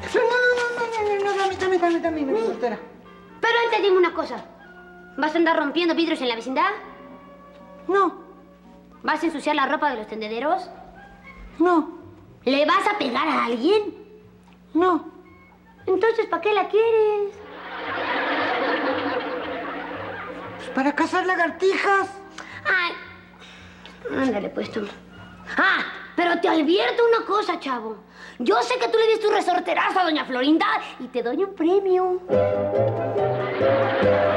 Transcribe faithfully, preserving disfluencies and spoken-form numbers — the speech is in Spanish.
No, no, no, no, no, no, dame, dame, dame, dame, mi resortera. Pero antes dime una cosa. ¿Vas a andar rompiendo vidrios en la vecindad? No. ¿Vas a ensuciar la ropa de los tendederos? No. ¿Le vas a pegar a alguien? No. Entonces, ¿para qué la quieres? Pues para cazar lagartijas. Ay. Ándale, pues tú. Ah, pero te advierto una cosa, chavo. Yo sé que tú le diste un resorterazo a doña Florinda y te doy un premio.